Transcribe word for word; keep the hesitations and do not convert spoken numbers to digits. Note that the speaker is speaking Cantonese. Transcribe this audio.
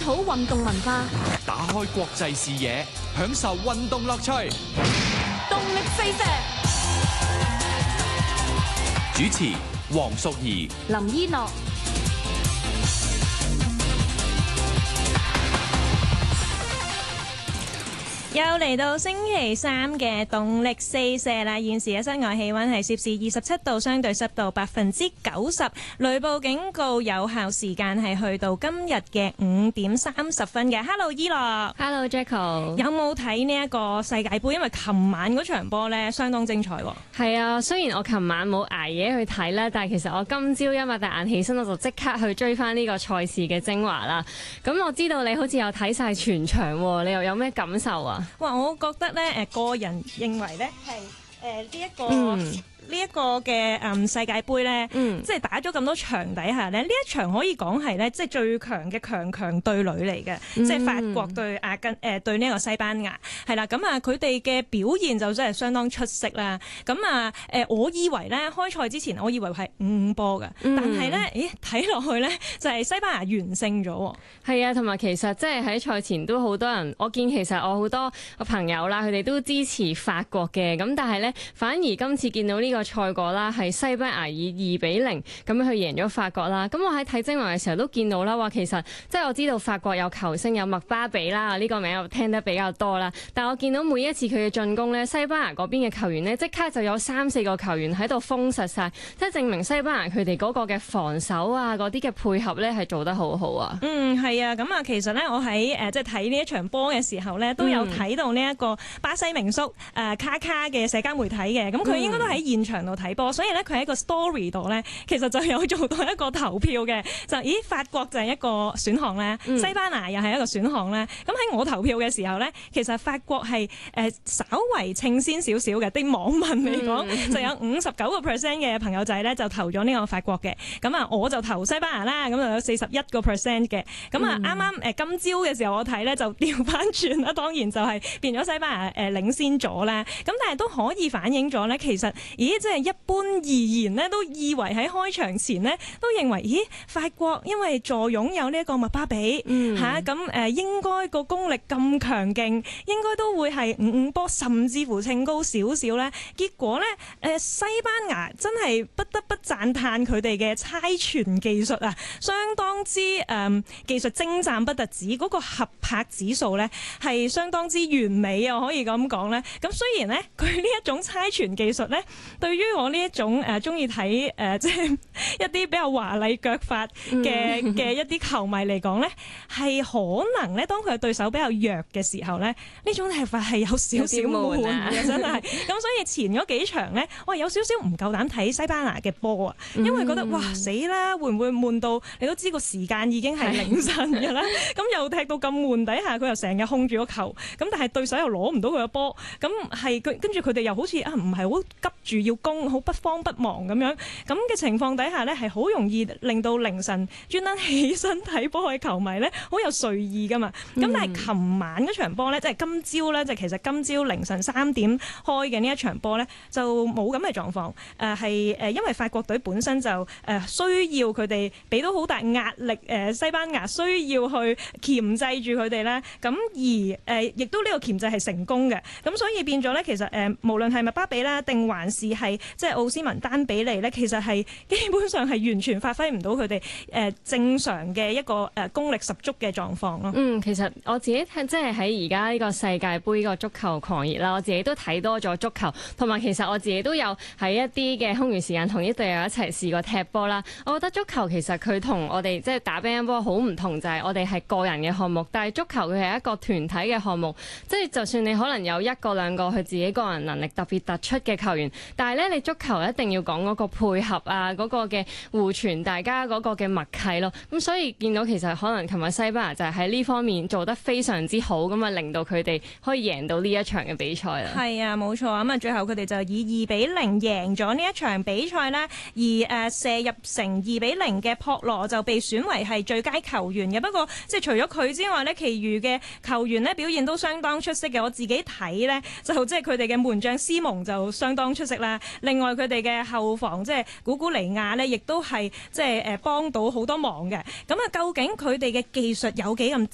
土運動文化， 打開國際視野，享受運動樂趣。 動力四射。 主持黃淑儀、 林依諾。 又嚟到星期三嘅動力四射啦！現時嘅室外氣溫係攝氏二十七度，相對濕度百分之九十，雷暴警告有效時間係去到今日嘅五點三十分嘅。Hello， 依樂。 Hello， Jacko。 有冇睇呢一個世界盃？因為琴晚嗰場波呢，相當精彩喎。 係啊，雖然我琴晚冇捱夜去睇啦，但係其實我今朝一擘大眼起身，我就即刻去追翻呢個賽事嘅精華啦。咁我知道你好似有睇晒全場喎，你又有咩感受啊？ 哇！我覺得咧，誒個人認為咧係誒呢一個。 嗯呢一個嘅誒世界盃咧， 嗯、 即係打咗咁多場底下咧，呢一場可以講係咧，即係最強嘅強強對壘嚟嘅，嗯、即係法國對阿根誒、呃、對呢一個西班牙係啦。咁啊，佢哋嘅表現就真係相當出色啦。咁啊誒，我以為咧開賽之前，我以為係五五波嘅，嗯、但係咧，誒睇落去咧就係、是、西班牙完勝咗。 係啊，同埋其實即係喺賽前都好多人，我見其實我好多個朋友啦，佢哋都支持法國嘅。咁但係咧，反而今次見到呢、這個。個賽果啦，係西班牙以二比零咁樣去贏咗法國啦。咁我喺睇精華嘅時候都見到啦，話其實即係我知道法國有球星有麥巴比啦，呢個名我聽得比較多啦。但我見到每一次佢嘅進攻呢，西班牙嗰邊嘅球員呢，即刻就有三四個球員喺度封實晒，即係證明西班牙佢哋嗰個嘅防守啊，嗰啲嘅配合呢係做得好好啊。 嗯，係啊。咁啊，其實呢，我喺誒即係睇呢一場波嘅時候呢，都有睇到呢一個巴西名宿誒、呃、卡卡嘅社交媒體嘅。咁佢應該都喺現場度睇波，所以咧佢喺個 story 度咧，其實就有做到一個投票嘅，就咦法國就係一個選項咧，嗯、西班牙又係一個選項咧。咁喺我投票嘅時候咧，其實法國係誒、呃、稍為稱先少少嘅，啲網民嚟講、嗯、就有五十九個 percent 嘅朋友仔咧就投咗呢個法國嘅。咁啊，我就投西班牙啦，咁就有四十一個 percent 嘅。咁啊，啱啱誒今朝嘅時候我睇咧就調翻轉啦，當然就係變咗西班牙誒領先咗啦。咁但係都可以反映咗咧，其實咦即係一般而言呢，都以為喺開場前呢，都認為咦法國因為坐擁有呢一個麥巴比嚇，咁誒、嗯啊、應該個功力咁強勁，應該都會係五五波，甚至乎稱高少少咧。結果咧誒、呃、西班牙真係不得不讚歎佢哋嘅猜拳技術啊，相當之誒、呃、技術精湛不特止，嗰、那個合拍指數咧係相當之完美啊，可以咁講咧。咁雖然咧佢呢一種猜拳技術咧，對於我呢一種誒中意睇誒即係一啲比較華麗腳法嘅嘅一啲球迷嚟講咧，係可能咧當佢嘅對手比較弱嘅時候咧，呢種踢法係有少少悶嘅，真係。咁所以前嗰幾場咧，我有少少唔夠膽睇西班牙嘅波啊，因為覺得哇死啦，會唔會悶到你都知個時間已經係凌晨㗎啦，咁又踢到咁悶底下，佢又成日控住個球，咁但係對手又攞唔到佢嘅波，咁係佢跟住佢哋又好似啊唔係好急住要攻，好不慌不忙咁樣，咁嘅情況底下呢，係好容易令到凌晨專登起身睇波嘅球迷呢，好有睡意噶嘛。咁、嗯、但係琴晚嗰場波呢，即係今朝呢，就其實今朝凌晨三點開嘅呢一場波呢，就冇咁嘅狀況。誒係誒，因為法國隊本身就誒、呃、需要佢哋俾到好大壓力，誒、呃、西班牙需要去鉗制住佢哋啦。咁而誒、呃、亦都呢個鉗制係成功嘅。咁所以變咗呢，其實誒、呃、無論係麥巴比啦，定還是係即係奧斯文丹比利呢，其實係基本上係完全發揮唔到佢哋誒正常嘅一個誒功力十足嘅狀況咯。 嗯，其實我自己睇即係喺而家呢個世界盃個足球狂熱啦，我自己都睇多咗足球，同埋其實我自己都有喺一啲嘅空餘時間同啲隊友一齊試過踢波啦。我覺得足球其實佢同我哋即係打乒乓波好唔同，就係、是、我哋係個人嘅項目，但係足球佢係一個團體嘅項目，即係就算你可能有一個兩個佢自己個人能力特別突出嘅球員，但係咧你足球一定要講嗰個配合啊，嗰、那個嘅互傳，大家嗰個嘅默契咯。咁所以見到其實可能琴日西班牙就係喺呢方面做得非常之好，咁啊令到佢哋可以贏到呢一場嘅比賽啦。 係啊，冇錯啊。咁啊最後佢哋就以二比零贏咗呢一場比賽啦。而誒射入成二比零嘅博羅就被選為係最佳球員嘅。不過即係除咗佢之外呢，其餘嘅球員呢表現都相當出色嘅。我自己睇呢，就即係佢哋嘅門將斯蒙就相當出色啦。另外佢哋嘅後防即係古古尼亞呢，亦都係即係誒幫到好多忙嘅。咁啊，究竟佢哋嘅技術有幾咁